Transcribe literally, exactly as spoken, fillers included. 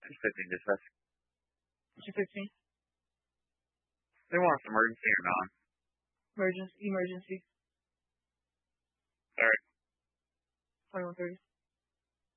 two fifteen dispatch. two fifteen. They want us emergency or non? Emergency. Emergency. Alright. twenty-one thirty.